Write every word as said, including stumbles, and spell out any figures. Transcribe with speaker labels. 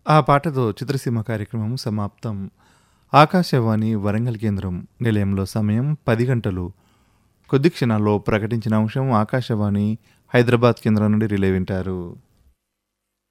Speaker 1: ఆ పాటతో చిత్రసీమ కార్యక్రమం సమాప్తం. ఆకాశవాణి వరంగల్ కేంద్రం నిలయంలో సమయం పది గంటలు. కొద్ది క్షణాల్లో ప్రకటించిన అంశం ఆకాశవాణి హైదరాబాద్ కేంద్రం నుండి రిలే వింటారు.